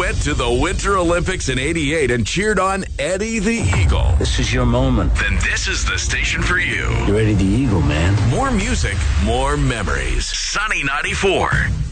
went to the Winter Olympics in '88 and cheered on Eddie the Eagle, This is your moment. then this is the station for you. You're Eddie the Eagle, man. More music, more memories. Sunny 94.